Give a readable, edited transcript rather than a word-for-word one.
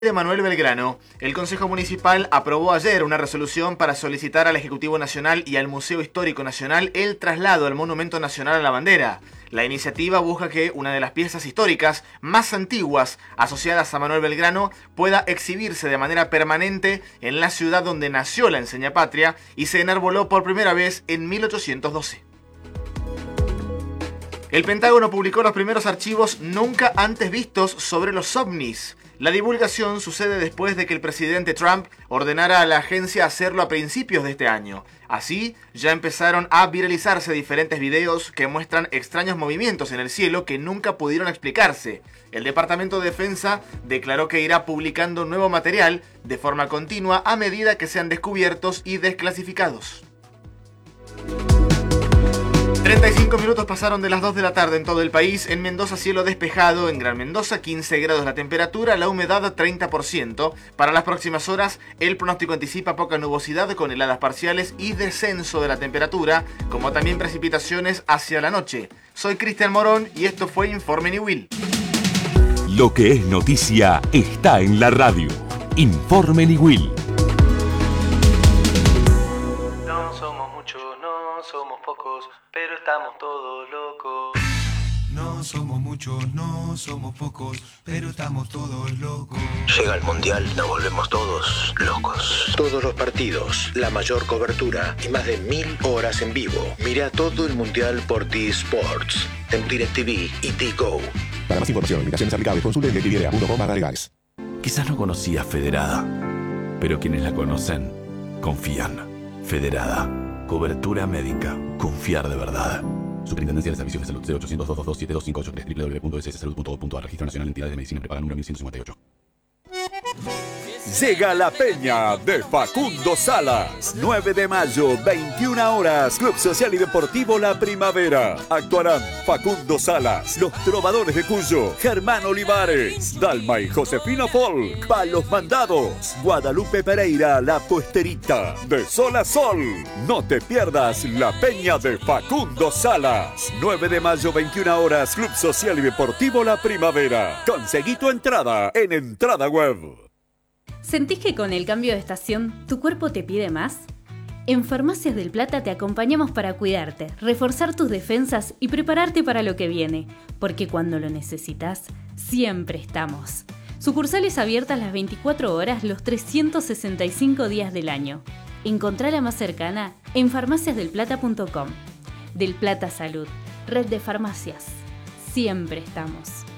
de Manuel Belgrano, el Consejo Municipal aprobó ayer una resolución para solicitar al Ejecutivo Nacional y al Museo Histórico Nacional el traslado al Monumento Nacional a la Bandera. La iniciativa busca que una de las piezas históricas más antiguas asociadas a Manuel Belgrano pueda exhibirse de manera permanente en la ciudad donde nació la enseña patria y se enarboló por primera vez en 1812. El Pentágono publicó los primeros archivos nunca antes vistos sobre los ovnis. La divulgación sucede después de que el presidente Trump ordenara a la agencia hacerlo a principios de este año. Así, ya empezaron a viralizarse diferentes videos que muestran extraños movimientos en el cielo que nunca pudieron explicarse. El Departamento de Defensa declaró que irá publicando nuevo material de forma continua a medida que sean descubiertos y desclasificados. 35 minutos pasaron de las 2 de la tarde en todo el país. En Mendoza, cielo despejado. En Gran Mendoza, 15 grados la temperatura, la humedad 30%. Para las próximas horas, el pronóstico anticipa poca nubosidad con heladas parciales y descenso de la temperatura, como también precipitaciones hacia la noche. Soy Cristian Morón y esto fue Informe Niwil. Lo que es noticia está en la radio. Informe Niwil. No somos muchos, no somos pocos, pero estamos todos locos. No somos muchos, no somos pocos, pero estamos todos locos. Llega el Mundial, nos volvemos todos locos. Todos los partidos, la mayor cobertura y más de 1000 horas en vivo. Mira todo el Mundial por T-Sports, en DirecTV y T-Go. Para más información, invitaciones aplicables, consulte en directv.com/legales. Quizás no conocías Federada, pero quienes la conocen, confían. Federada. Cobertura médica. Confiar de verdad. Superintendencia de Servicios de Salud 0800-222-7258 www.sssalud.gov.ar Registro Nacional de Entidades de Medicina Prepaga número 1158. Llega la peña de Facundo Salas. 9 de mayo, 21 horas. Club Social y Deportivo La Primavera. Actuarán Facundo Salas, Los Trovadores de Cuyo, Germán Olivares, Dalma y Josefina Folk, Palos Mandados, Guadalupe Pereira, La Puesterita. De sol a sol. No te pierdas la peña de Facundo Salas. 9 de mayo, 21 horas. Club Social y Deportivo La Primavera. Conseguí tu entrada en Entrada Web. ¿Sentís que con el cambio de estación tu cuerpo te pide más? En Farmacias del Plata te acompañamos para cuidarte, reforzar tus defensas y prepararte para lo que viene, porque cuando lo necesitas, siempre estamos. Sucursales abiertas las 24 horas los 365 días del año. Encontrá la más cercana en farmaciasdelplata.com. Del Plata Salud, red de farmacias. Siempre estamos.